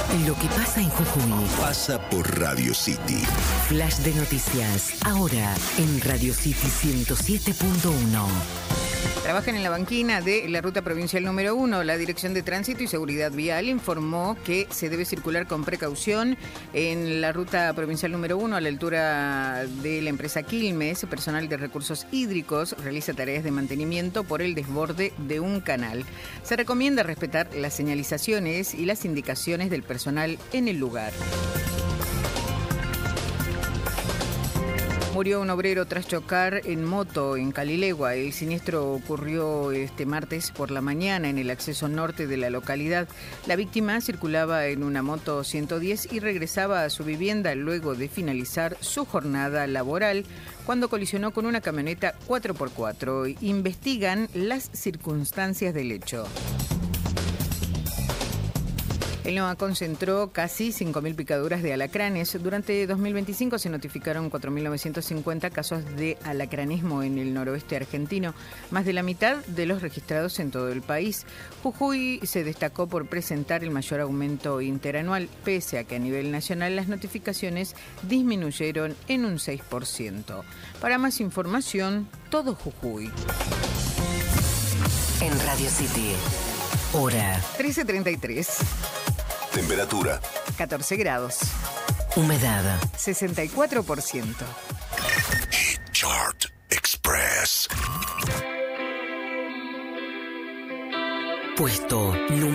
Lo que pasa en Jujuy pasa por Radio City. Flash de noticias, ahora en Radio City 107.1. Trabajan en la banquina de la ruta provincial número 1. La Dirección de Tránsito y Seguridad Vial informó que se debe circular con precaución en la ruta provincial número 1 a la altura de la empresa Quilmes. Personal de recursos hídricos realiza tareas de mantenimiento por el desborde de un canal. Se recomienda respetar las señalizaciones y las indicaciones del personal en el lugar. Murió un obrero tras chocar en moto en Calilegua. El siniestro ocurrió este martes por la mañana en el acceso norte de la localidad. La víctima circulaba en una moto 110 y regresaba a su vivienda luego de finalizar su jornada laboral cuando colisionó con una camioneta 4x4. Investigan las circunstancias del hecho. El NOA concentró casi 5.000 picaduras de alacranes. Durante 2025 se notificaron 4.950 casos de alacranismo en el noroeste argentino, más de la mitad de los registrados en todo el país. Jujuy se destacó por presentar el mayor aumento interanual, pese a que a nivel nacional las notificaciones disminuyeron en un 6%. Para más información, todo Jujuy. En Radio City, hora 13:33. Temperatura 14 grados. humedad 64%. Hit Chart Express. puesto número